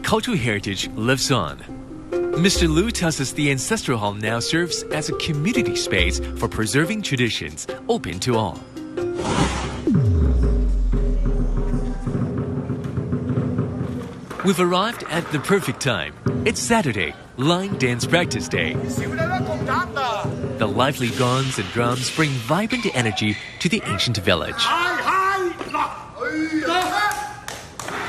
cultural heritage lives on. Mr. Liu tells us the ancestral hall now serves as a community space for preserving traditions, open to all. We've arrived at the perfect time. It's Saturday, line dance practice day. The lively gongs and drums bring vibrant energy to the ancient village.